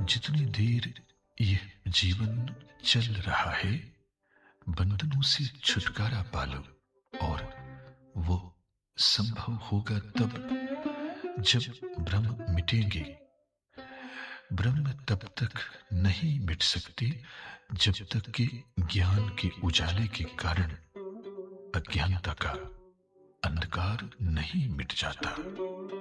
जितनी देर यह जीवन चल रहा है, बंधनों से छुटकारा पालो, और वो संभव होगा तब जब भ्रम मिटेंगे। ब्रह्म तब तक नहीं मिट सकते जब तक कि ज्ञान के उजाले के कारण अज्ञानता का अंधकार नहीं मिट जाता।